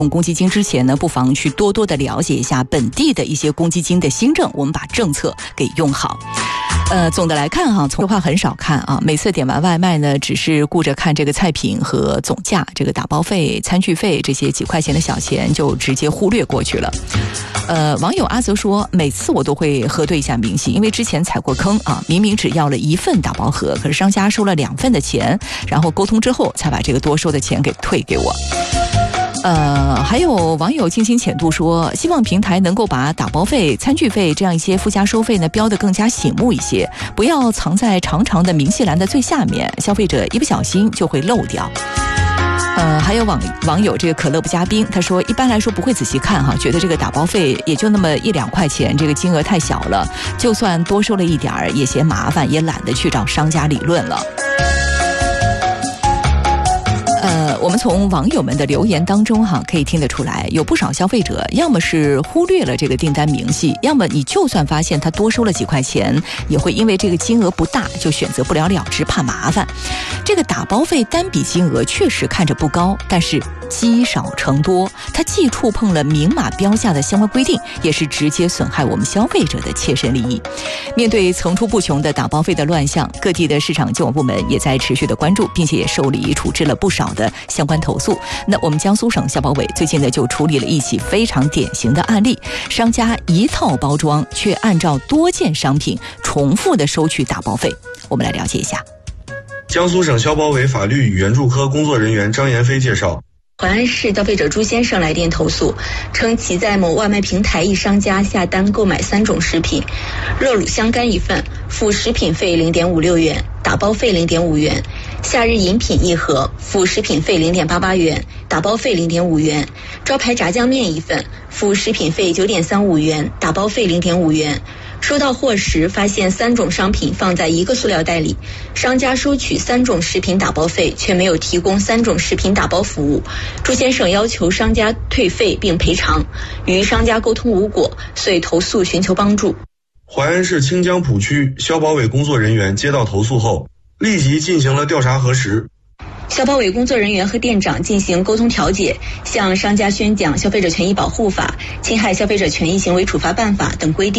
用公积金之前呢，不妨去多多的了解一下本地的一些公积金的新政，我们把政策给用好。总的来看哈，从话很少看啊，每次点完外卖呢，只是顾着看这个菜品和总价，这个打包费、餐具费这些几块钱的小钱就直接忽略过去了。网友阿泽说，每次我都会核对一下明细，因为之前踩过坑啊，明明只要了1份打包盒，可是商家收了2份的钱，然后沟通之后才把这个多收的钱给退给我。还有网友精心浅度说，希望平台能够把打包费、餐具费这样一些附加收费呢标得更加醒目一些，不要藏在长长的明细栏的最下面，消费者一不小心就会漏掉。还有网友这个可乐不加冰，他说一般来说不会仔细看哈，觉得这个打包费也就那么1-2块钱，这个金额太小了，就算多收了一点也嫌麻烦，也懒得去找商家理论了。我们从网友们的留言当中哈，可以听得出来，有不少消费者要么是忽略了这个订单明细，要么你就算发现他多收了几块钱，也会因为这个金额不大就选择不了了之，怕麻烦。这个打包费单笔金额确实看着不高，但是积少成多，它既触碰了明码标价的相关规定，也是直接损害我们消费者的切身利益。面对层出不穷的打包费的乱象，各地的市场监管部门也在持续的关注，并且也受理处置了不少的相关投诉。那我们江苏省消保委最近呢就处理了一起非常典型的案例，商家一套包装却按照多件商品重复的收取打包费。我们来了解一下。 江苏省消保委法律与援助科工作人员张延飞介绍， 淮安市消费者朱先生来电投诉，称其在某外卖平台一商家下单购买3种食品，热卤香干1份，付食品费0.56元，打包费0.5元；夏日饮品1盒，付食品费0.88元，打包费0.5元；招牌炸酱面1份，付食品费9.35元，打包费0.5元。收到货时发现3种商品放在一个塑料袋里，商家收取3种食品打包费，却没有提供3种食品打包服务。朱先生要求商家退费并赔偿，与商家沟通无果，遂投诉寻求帮助。 淮安市清江浦区消保委工作人员接到投诉后，立即进行了调查核实。 消保委工作人员和店长进行沟通调解，向商家宣讲《消费者权益保护法》《侵害消费者权益行为处罚办法》等规定。